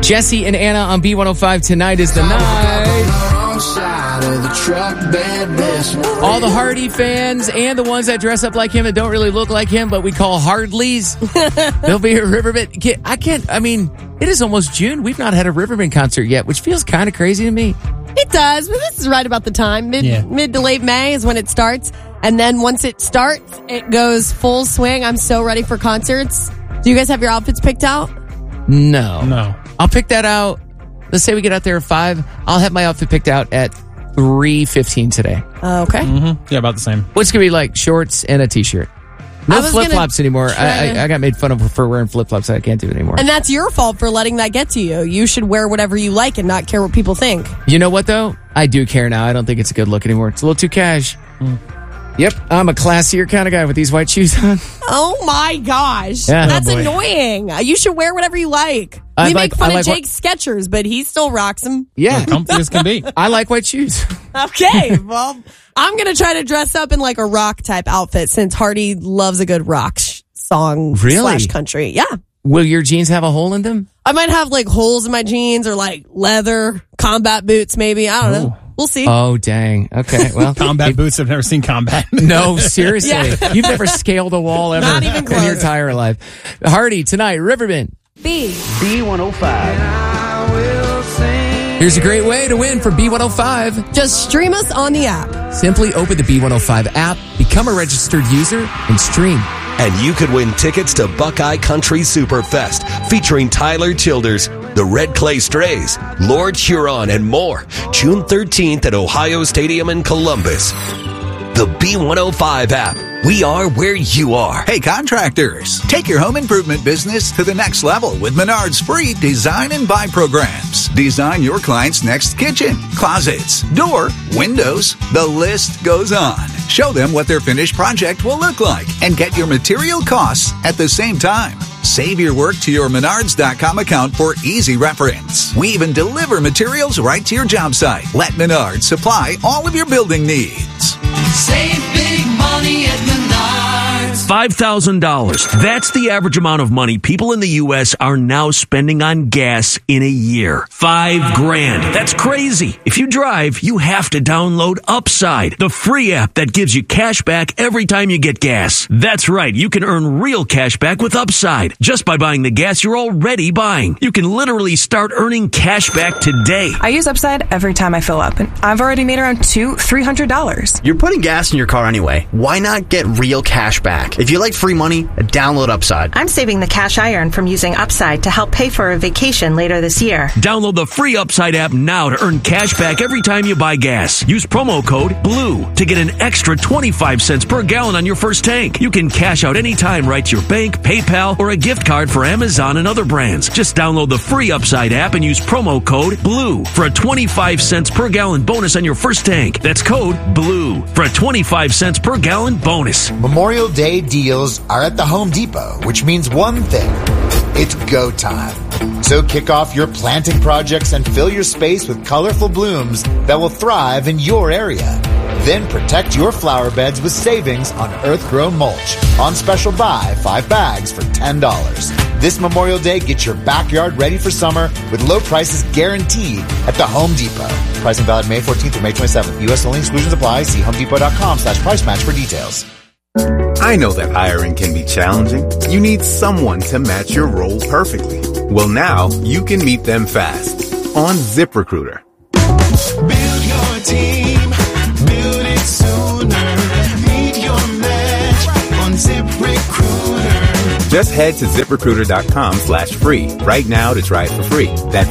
Jesse and Anna on B105. Tonight is the night. All the Hardy fans and the ones that dress up like him and don't really look like him, but we call Hardleys. They'll be at Riverbend. It is almost June. We've not had a Riverbend concert yet, which feels kind of crazy to me. It does, but this is right about the time. Mid to late May is when it starts. And then once it starts, it goes full swing. I'm so ready for concerts. Do you guys have your outfits picked out? No. I'll pick that out. Let's say we get out there at 5. I'll have my outfit picked out at 3:15 today. Okay. Mm-hmm. Yeah, about the same. What's going to be like shorts and a t-shirt. No flip-flops anymore. I got made fun of for wearing flip-flops. I can't do it anymore. And that's your fault for letting that get to you. You should wear whatever you like and not care what people think. You know what, though? I do care now. I don't think it's a good look anymore. It's a little too cash. Yep, I'm a classier kind of guy with these white shoes on. Oh, my gosh. Yeah. That's annoying. You should wear whatever you like. We make fun of Jake Skechers, but he still rocks them. Yeah. Comfy as can be. I like white shoes. Okay, well, I'm going to try to dress up in like a rock type outfit since Hardy loves a good rock song / country. Yeah. Will your jeans have a hole in them? I might have like holes in my jeans or like leather, combat boots maybe. I don't know. We'll see. Oh, dang. Okay, well. Combat boots. I've never seen combat. No, seriously. You've never scaled a wall ever Not even close. in your entire life. Hardy, tonight, Riverbend. B105. Here's a great way to win for B105. Just stream us on the app. Simply open the B105 app, become a registered user, and stream. And you could win tickets to Buckeye Country Superfest, featuring Tyler Childers, the Red Clay Strays, Lord Huron, and more. June 13th at Ohio Stadium in Columbus. The B105 app. We are where you are. Hey, contractors, take your home improvement business to the next level with Menard's free design and buy programs. Design your client's next kitchen, closets, door, windows. The list goes on. Show them what their finished project will look like and get your material costs at the same time. Save your work to your Menards.com account for easy reference. We even deliver materials right to your job site. Let Menards supply all of your building needs. Save big money at Menards. $5,000. That's the average amount of money people in the U.S. are now spending on gas in a year. $5,000. That's crazy. If you drive, you have to download Upside, the free app that gives you cash back every time you get gas. That's right. You can earn real cash back with Upside just by buying the gas you're already buying. You can literally start earning cash back today. I use Upside every time I fill up, and I've already made around $300. You're putting gas in your car anyway. Why not get real cash back? If you like free money, download Upside. I'm saving the cash I earn from using Upside to help pay for a vacation later this year. Download the free Upside app now to earn cash back every time you buy gas. Use promo code BLUE to get an extra 25 cents per gallon on your first tank. You can cash out anytime right to your bank, PayPal, or a gift card for Amazon and other brands. Just download the free Upside app and use promo code BLUE for a 25 cents per gallon bonus on your first tank. That's code BLUE for a 25 cents per gallon bonus. Memorial Day deals are at the Home Depot, which means one thing. It's go time. So kick off your planting projects and fill your space with colorful blooms that will thrive in your area. Then protect your flower beds with savings on earth-grown mulch. On special buy, 5 bags for $10. This Memorial Day, get your backyard ready for summer with low prices guaranteed at the Home Depot. Pricing valid May 14th through May 27th. U.S. only. Exclusions apply. See homedepot.com/price match for details. I know that hiring can be challenging. You need someone to match your role perfectly. Well, now you can meet them fast on ZipRecruiter. Build your team. Build it sooner. Meet your match on ZipRecruiter. Just head to ZipRecruiter.com/free right now to try it for free. That's